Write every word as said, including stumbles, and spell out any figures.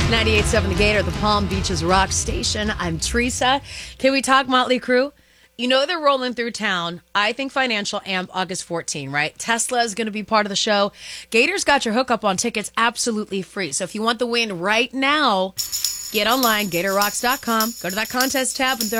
ninety-eight point seven The Gator, the Palm Beaches Rock Station. I'm Teresa. Can we talk Motley Crue? You know they're rolling through town. I think Financial Amp August fourteenth, right? Tesla is going to be part of the show. Gator's got your hookup on tickets absolutely free. So if you want the win right now, get online, gator rocks dot com. Go to that contest tab and throw